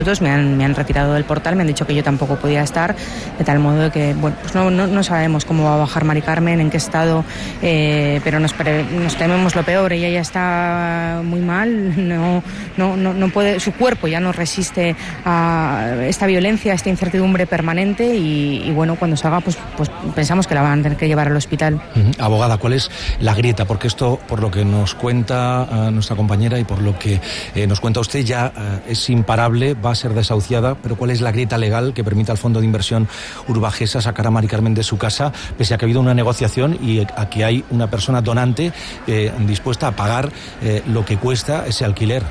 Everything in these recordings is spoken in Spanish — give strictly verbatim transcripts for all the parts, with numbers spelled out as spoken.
Me han, me han retirado del portal, me han dicho que yo tampoco podía estar, de tal modo de que, bueno, pues no, no, no sabemos cómo va a bajar Mari Carmen, en qué estado, eh, pero nos, nos tememos lo peor. Ella ya está muy mal, no, no, no, no puede, su cuerpo ya no resiste a esta violencia, a esta incertidumbre permanente y, y bueno, cuando salga, pues, pues pensamos que la van a tener que llevar al hospital. Uh-huh. Abogada, ¿cuál es la grieta? Porque esto, por lo que nos cuenta uh, nuestra compañera y por lo que eh, nos cuenta usted, ya uh, es imparable, va a ser desahuciada, pero ¿cuál es la grieta legal que permite al Fondo de Inversión Urbagesa sacar a Mari Carmen de su casa, pese a que ha habido una negociación y a que hay una persona donante eh, dispuesta a pagar eh, lo que cuesta ese alquiler?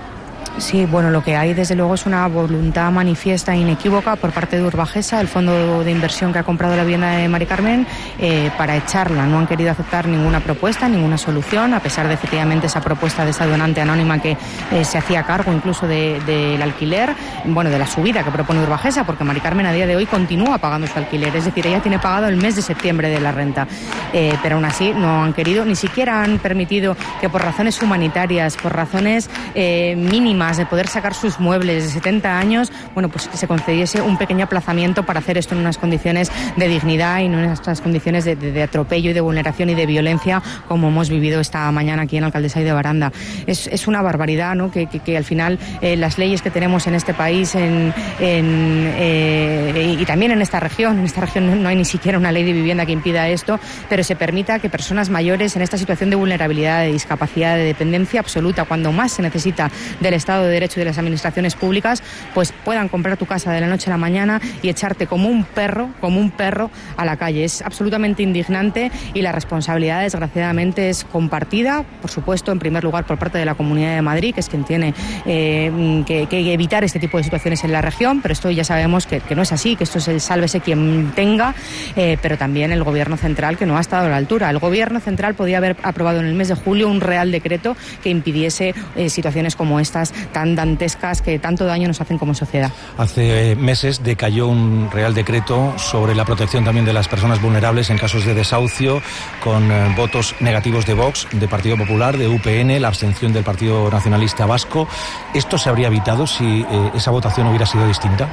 Sí, bueno, lo que hay desde luego es una voluntad manifiesta e inequívoca por parte de Urbagesa, el fondo de inversión que ha comprado la vivienda de Mari Carmen, eh, para echarla. No han querido aceptar ninguna propuesta, ninguna solución, a pesar de efectivamente esa propuesta de esa donante anónima que eh, se hacía cargo incluso del de, de alquiler, bueno, de la subida que propone Urbagesa, porque Mari Carmen a día de hoy continúa pagando su alquiler, es decir, ella tiene pagado el mes de septiembre de la renta, eh, pero aún así no han querido, ni siquiera han permitido que por razones humanitarias, por razones eh, mínimas, de poder sacar sus muebles de setenta años, bueno, pues que se concediese un pequeño aplazamiento para hacer esto en unas condiciones de dignidad y no en estas condiciones de, de, de atropello y de vulneración y de violencia como hemos vivido esta mañana aquí en Alcaldesa de Baranda. Es, es una barbaridad, ¿no? Que, que, que al final eh, las leyes que tenemos en este país en, en, eh, y también en esta región, en esta región no hay ni siquiera una ley de vivienda que impida esto, pero se permita que personas mayores en esta situación de vulnerabilidad, de discapacidad, de dependencia absoluta, cuando más se necesita del Estado de Derecho y de las administraciones públicas, pues puedan comprar tu casa de la noche a la mañana y echarte como un perro, como un perro a la calle. Es absolutamente indignante y la responsabilidad, desgraciadamente, es compartida, por supuesto, en primer lugar por parte de la Comunidad de Madrid, que es quien tiene eh, que, que evitar este tipo de situaciones en la región, pero esto ya sabemos que, que no es así, que esto es el sálvese quien tenga, eh, pero también el Gobierno central, que no ha estado a la altura. El Gobierno central podía haber aprobado en el mes de julio un real decreto que impidiese eh, situaciones como estas tan dantescas que tanto daño nos hacen como sociedad. Hace meses decayó un real decreto sobre la protección también de las personas vulnerables en casos de desahucio, con eh, votos negativos de Vox, de Partido Popular, de U P N, la abstención del Partido Nacionalista Vasco. ¿Esto se habría evitado si eh, esa votación hubiera sido distinta?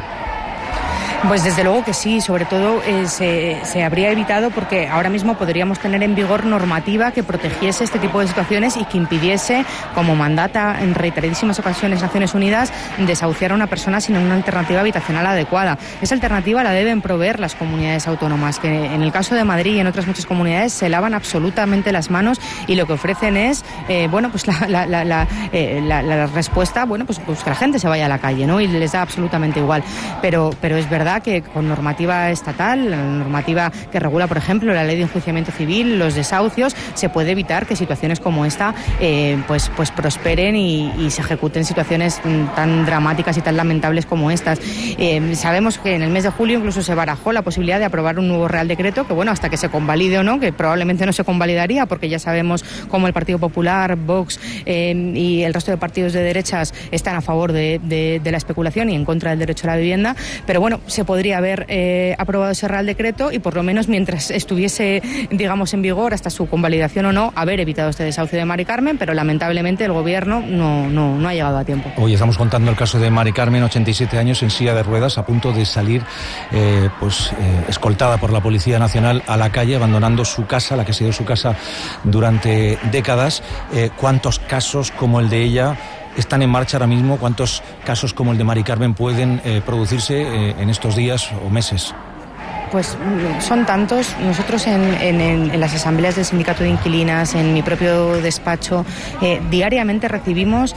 Pues desde luego que sí, sobre todo eh, se, se habría evitado porque ahora mismo podríamos tener en vigor normativa que protegiese este tipo de situaciones y que impidiese, como mandata en reiteradísimas ocasiones Naciones Unidas, desahuciar a una persona sin una alternativa habitacional adecuada. Esa alternativa la deben proveer las comunidades autónomas, que en el caso de Madrid y en otras muchas comunidades se lavan absolutamente las manos y lo que ofrecen es, eh, bueno, pues la, la, la, la, eh, la, la respuesta, bueno, pues, pues que la gente se vaya a la calle, ¿no? Y les da absolutamente igual. Pero, pero es verdad que con normativa estatal, la normativa que regula, por ejemplo, la ley de enjuiciamiento civil, los desahucios, se puede evitar que situaciones como esta eh, pues, pues prosperen y, y se ejecuten situaciones tan dramáticas y tan lamentables como estas. Eh, sabemos que en el mes de julio incluso se barajó la posibilidad de aprobar un nuevo Real Decreto, que bueno, hasta que se convalide o no, que probablemente no se convalidaría, porque ya sabemos cómo el Partido Popular, Vox eh, y el resto de partidos de derechas están a favor de, de, de la especulación y en contra del derecho a la vivienda, pero bueno, se podría haber eh, aprobado ese Real Decreto y por lo menos mientras estuviese, digamos, en vigor, hasta su convalidación o no, haber evitado este desahucio de Mari Carmen, pero lamentablemente el Gobierno no, no, no ha llegado a tiempo. Hoy estamos contando el caso de Mari Carmen, ochenta y siete años, en silla de ruedas, a punto de salir eh, pues eh, escoltada por la Policía Nacional a la calle, abandonando su casa, la que ha sido su casa durante décadas. Eh, ¿Cuántos casos como el de ella están en marcha ahora mismo? ¿Cuántos casos como el de Mari Carmen pueden eh, producirse eh, en estos días o meses? Pues son tantos. Nosotros en, en, en las asambleas del sindicato de inquilinas, en mi propio despacho, eh, diariamente recibimos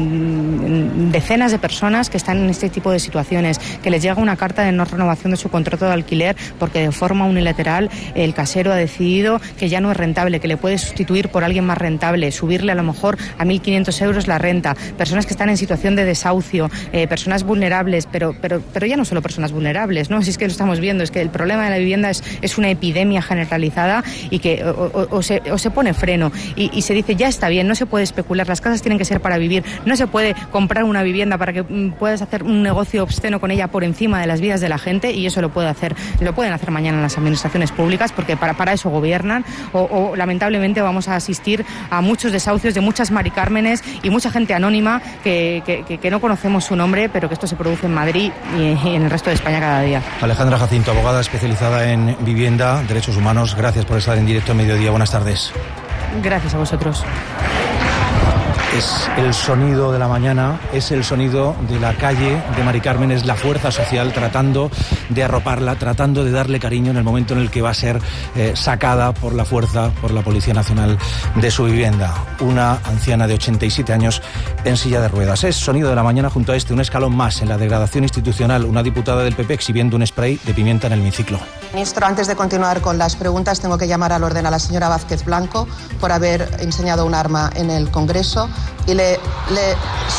mm, decenas de personas que están en este tipo de situaciones, que les llega una carta de no renovación de su contrato de alquiler porque de forma unilateral el casero ha decidido que ya no es rentable, que le puede sustituir por alguien más rentable, subirle a lo mejor a mil quinientos euros la renta, personas que están en situación de desahucio, eh, personas vulnerables, pero, pero, pero ya no solo personas vulnerables, ¿no? Si es que lo estamos viendo, es que el problema problema de la vivienda es, es una epidemia generalizada y que o, o, o, se, o se pone freno y, y se dice ya está bien, no se puede especular, las casas tienen que ser para vivir, no se puede comprar una vivienda para que mm, puedas hacer un negocio obsceno con ella por encima de las vidas de la gente, y eso lo puede hacer, lo pueden hacer mañana las administraciones públicas, porque para, para eso gobiernan, o, o lamentablemente vamos a asistir a muchos desahucios de muchas Mari Cármenes y mucha gente anónima que, que, que, que no conocemos su nombre, pero que esto se produce en Madrid y, y en el resto de España cada día. Alejandra Jacinto, abogada especializada en vivienda, derechos humanos, gracias por estar en directo en Mediodía. Buenas tardes. Gracias a vosotros. Es el sonido de la mañana, es el sonido de la calle de Mari Carmen, es la fuerza social tratando de arroparla, tratando de darle cariño en el momento en el que va a ser eh, sacada por la fuerza, por la Policía Nacional de su vivienda. Una anciana de ochenta y siete años en silla de ruedas. Es sonido de la mañana junto a este, un escalón más en la degradación institucional, una diputada del P P exhibiendo un spray de pimienta en el hemiciclo. Ministro, antes de continuar con las preguntas, tengo que llamar al orden a la señora Vázquez Blanco por haber enseñado un arma en el Congreso. Y le, le...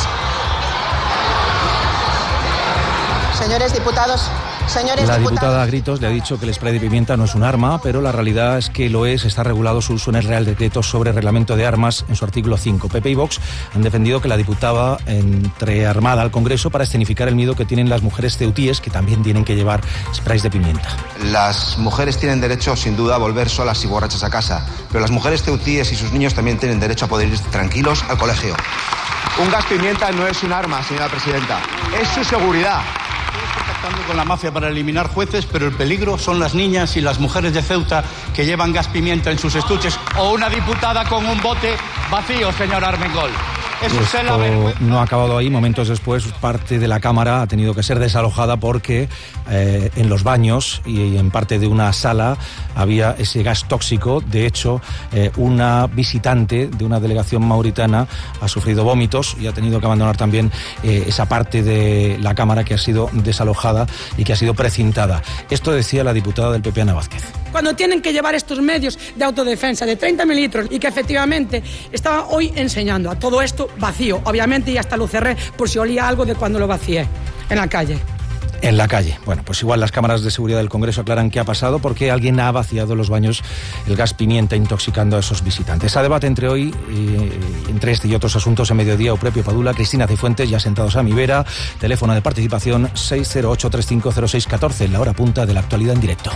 Señores diputados, señores La diputados... diputada a gritos le ha dicho que el spray de pimienta no es un arma, pero la realidad es que lo es. Está regulado su uso en el Real Decreto sobre Reglamento de Armas en su artículo cinco. P P y Vox han defendido que la diputada entre armada al Congreso para escenificar el miedo que tienen las mujeres ceutíes, que también tienen que llevar sprays de pimienta. Las mujeres tienen derecho, sin duda, a volver solas y borrachas a casa, pero las mujeres ceutíes y sus niños también tienen derecho a poder ir tranquilos al colegio. Un gas pimienta no es un arma, señora presidenta, es su seguridad. Con la mafia para eliminar jueces, pero el peligro son las niñas y las mujeres de Ceuta que llevan gas pimienta en sus estuches, o una diputada con un bote vacío, señor Armengol. Esto no ha acabado ahí. Momentos después, parte de la Cámara ha tenido que ser desalojada porque eh, en los baños y en parte de una sala había ese gas tóxico. De hecho, eh, una visitante de una delegación mauritana ha sufrido vómitos y ha tenido que abandonar también eh, esa parte de la Cámara que ha sido desalojada y que ha sido precintada. Esto decía la diputada del P P, Ana Vázquez. Cuando tienen que llevar estos medios de autodefensa de treinta mililitros y que efectivamente estaba hoy enseñando a todo esto vacío, obviamente, y hasta lo cerré por si olía algo de cuando lo vacié en la calle. En la calle. Bueno, pues igual las cámaras de seguridad del Congreso aclaran qué ha pasado, porque alguien ha vaciado los baños el gas pimienta intoxicando a esos visitantes. A debate entre hoy, eh, entre este y otros asuntos en Mediodía, Eupropio Padula, Cristina Cifuentes, ya sentados a mi vera. Teléfono de participación seis cero ocho tres cinco cero seis uno cuatro, la hora punta de la actualidad en directo.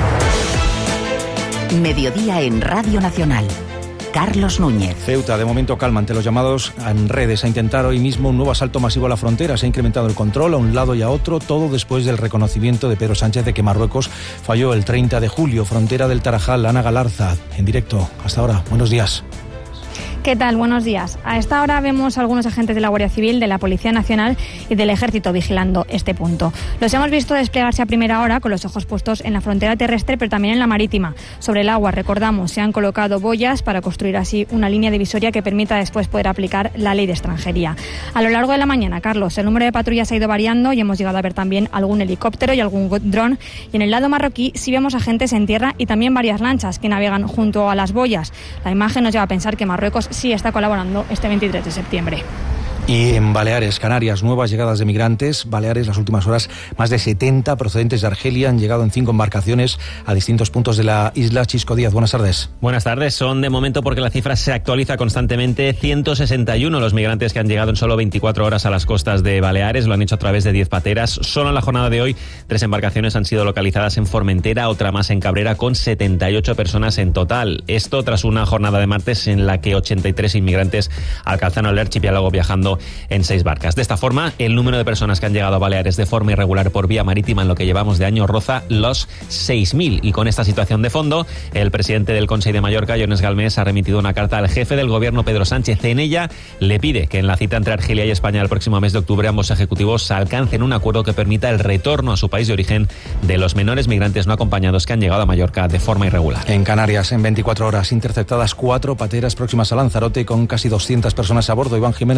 Mediodía en Radio Nacional. Carlos Núñez. Ceuta, de momento calma ante los llamados en redes a intentar hoy mismo un nuevo asalto masivo a la frontera. Se ha incrementado el control a un lado y a otro, todo después del reconocimiento de Pedro Sánchez de que Marruecos falló el treinta de julio. Frontera del Tarajal, Ana Galarza, en directo. Hasta ahora, buenos días. ¿Qué tal? Buenos días. A esta hora vemos a algunos agentes de la Guardia Civil, de la Policía Nacional y del Ejército vigilando este punto. Los hemos visto desplegarse a primera hora con los ojos puestos en la frontera terrestre, pero también en la marítima. Sobre el agua, recordamos, se han colocado boyas para construir así una línea divisoria que permita después poder aplicar la ley de extranjería. A lo largo de la mañana, Carlos, el número de patrullas ha ido variando y hemos llegado a ver también algún helicóptero y algún dron. Y en el lado marroquí sí vemos agentes en tierra y también varias lanchas que navegan junto a las boyas. La imagen nos lleva a pensar que Marruecos sí está colaborando este veintitrés de septiembre. Y en Baleares, Canarias, nuevas llegadas de migrantes. Baleares, las últimas horas, más de setenta procedentes de Argelia han llegado en cinco embarcaciones a distintos puntos de la isla. Chisco Díaz, buenas tardes. Buenas tardes. Son de momento, porque la cifra se actualiza constantemente, ciento sesenta y uno los migrantes que han llegado en solo veinticuatro horas a las costas de Baleares. Lo han hecho a través de diez pateras. Solo en la jornada de hoy, tres embarcaciones han sido localizadas en Formentera, otra más en Cabrera, con setenta y ocho personas en total. Esto tras una jornada de martes en la que ochenta y tres inmigrantes alcanzaron el archipiélago viajando en seis barcas. De esta forma, el número de personas que han llegado a Baleares de forma irregular por vía marítima en lo que llevamos de año roza los seis mil. Y con esta situación de fondo, el presidente del Consell de Mallorca, Jones Galmés, ha remitido una carta al jefe del gobierno, Pedro Sánchez. En ella le pide que en la cita entre Argelia y España el próximo mes de octubre ambos ejecutivos alcancen un acuerdo que permita el retorno a su país de origen de los menores migrantes no acompañados que han llegado a Mallorca de forma irregular. En Canarias, en veinticuatro horas, interceptadas cuatro pateras próximas a Lanzarote con casi doscientas personas a bordo. Iván Jiménez, buenas tardes.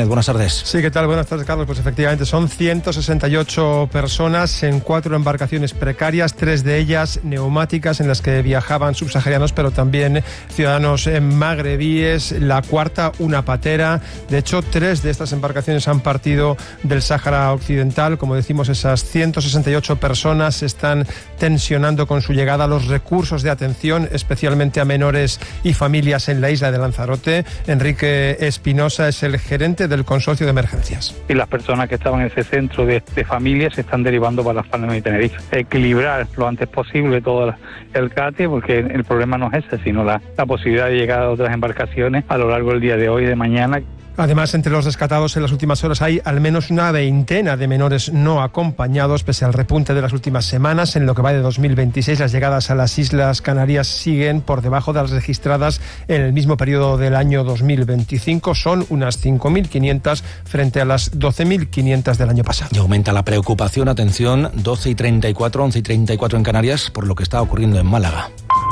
Sardes. Sí, ¿qué tal? Buenas tardes, Carlos. Pues efectivamente son ciento sesenta y ocho personas en cuatro embarcaciones precarias, tres de ellas neumáticas en las que viajaban subsaharianos, pero también ciudadanos magrebíes. La cuarta, una patera. De hecho, tres de estas embarcaciones han partido del Sáhara Occidental. Como decimos, esas ciento sesenta y ocho personas están tensionando con su llegada los recursos de atención, especialmente a menores y familias en la isla de Lanzarote. Enrique Espinosa es el gerente del consorcio de emergencias. Y las personas que estaban en ese centro de, de familias se están derivando para Las Palmas y Tenerife. Equilibrar lo antes posible todo el cate, porque el problema no es ese, sino la, la posibilidad de llegar a otras embarcaciones a lo largo del día de hoy y de mañana. Además, entre los rescatados en las últimas horas hay al menos una veintena de menores no acompañados, pese al repunte de las últimas semanas. En lo que va de dos mil veintiséis, las llegadas a las Islas Canarias siguen por debajo de las registradas en el mismo periodo del año dos mil veinticinco. Son unas cinco mil quinientas frente a las doce mil quinientas del año pasado. Y aumenta la preocupación, atención, doce y treinta y cuatro, once y treinta y cuatro en Canarias, por lo que está ocurriendo en Málaga.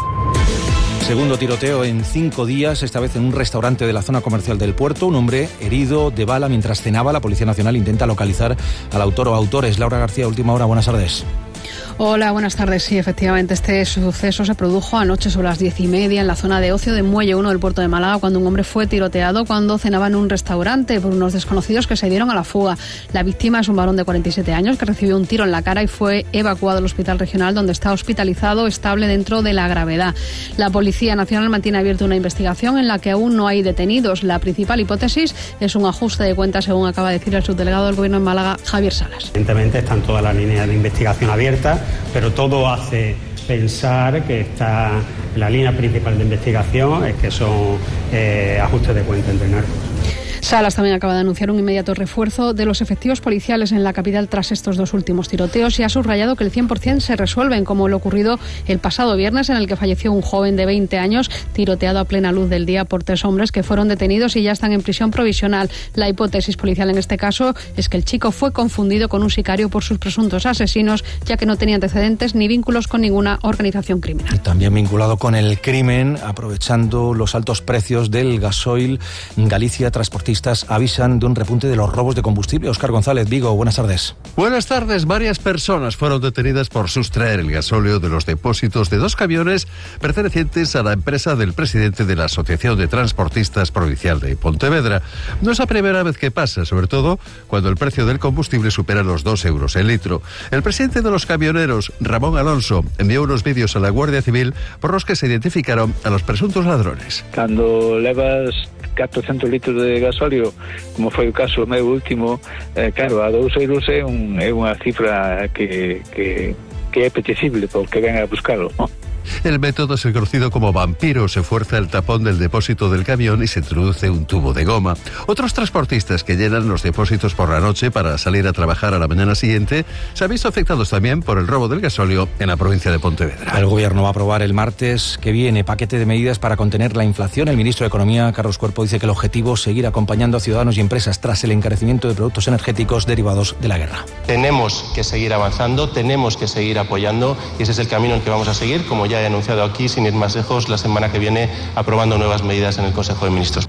Segundo tiroteo en cinco días, esta vez en un restaurante de la zona comercial del puerto. Un hombre herido de bala mientras cenaba. La Policía Nacional intenta localizar al autor o autores. Laura García, última hora, buenas tardes. Hola, buenas tardes. Sí, efectivamente, este suceso se produjo anoche sobre las diez y media en la zona de ocio de Muelle uno del puerto de Málaga, cuando un hombre fue tiroteado cuando cenaba en un restaurante por unos desconocidos que se dieron a la fuga. La víctima es un varón de cuarenta y siete años que recibió un tiro en la cara y fue evacuado al hospital regional, donde está hospitalizado, estable dentro de la gravedad. La Policía Nacional mantiene abierta una investigación en la que aún no hay detenidos. La principal hipótesis es un ajuste de cuentas, según acaba de decir el subdelegado del Gobierno en Málaga, Javier Salas. Evidentemente están todas las líneas de investigación abiertas, pero todo hace pensar que está la línea principal de investigación es que son eh, ajustes de cuenta entre narcos. Salas también acaba de anunciar un inmediato refuerzo de los efectivos policiales en la capital tras estos dos últimos tiroteos y ha subrayado que el cien por ciento se resuelven, como lo ocurrido el pasado viernes, en el que falleció un joven de veinte años tiroteado a plena luz del día por tres hombres que fueron detenidos y ya están en prisión provisional. La hipótesis policial en este caso es que el chico fue confundido con un sicario por sus presuntos asesinos, ya que no tenía antecedentes ni vínculos con ninguna organización criminal. Y también vinculado con el crimen, aprovechando los altos precios del gasoil, Galicia Transportistas avisan de un repunte de los robos de combustible. Óscar González, Vigo, buenas tardes. Buenas tardes. Varias personas fueron detenidas por sustraer el gasóleo de los depósitos de dos camiones pertenecientes a la empresa del presidente de la Asociación de Transportistas Provincial de Pontevedra. No es la primera vez que pasa, sobre todo cuando el precio del combustible supera los dos euros el litro. El presidente de los camioneros, Ramón Alonso, envió unos vídeos a la Guardia Civil por los que se identificaron a los presuntos ladrones. Cuando levas catorcentos litros de gasóleo, como foi o caso meu último, eh, claro, a dous euros é, un, é unha cifra que, que, que é apetecible porque ven a buscarlo, ¿no? El método es el conocido como vampiro. Se fuerza el tapón del depósito del camión y se introduce un tubo de goma. Otros transportistas que llenan los depósitos por la noche para salir a trabajar a la mañana siguiente se han visto afectados también por el robo del gasóleo en la provincia de Pontevedra. El Gobierno va a aprobar el martes que viene paquete de medidas para contener la inflación. El ministro de Economía, Carlos Cuerpo, dice que el objetivo es seguir acompañando a ciudadanos y empresas tras el encarecimiento de productos energéticos derivados de la guerra. Tenemos que seguir avanzando, tenemos que seguir apoyando y ese es el camino en que vamos a seguir, como ya he anunciado aquí, sin ir más lejos, la semana que viene aprobando nuevas medidas en el Consejo de Ministros.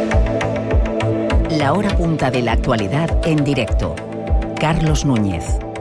La hora punta de la actualidad en directo. Carlos Núñez.